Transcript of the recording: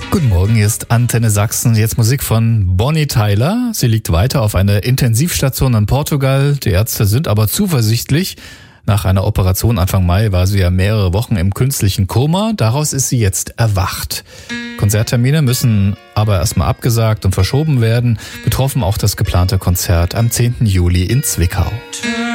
Guten Morgen, hier ist Antenne Sachsen. Jetzt Musik von Bonnie Tyler. Sie liegt weiter auf einer Intensivstation in Portugal. Die Ärzte sind aber zuversichtlich. Nach einer Operation Anfang Mai war sie ja mehrere Wochen im künstlichen Koma. Daraus ist sie jetzt erwacht. Konzerttermine müssen aber erstmal abgesagt und verschoben werden. Betroffen auch das geplante Konzert am 10. Juli in Zwickau.